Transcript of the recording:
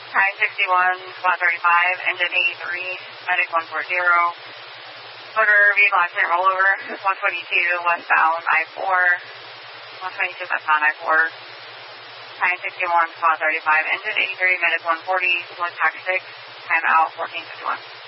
Time 61, spot 35, engine 83, medic 140. Motor vehicle accident rollover, 122 westbound I-4, 122 westbound I-4. Time 61, spot 35, engine 83, medic 140, split tax 6, time out 1451.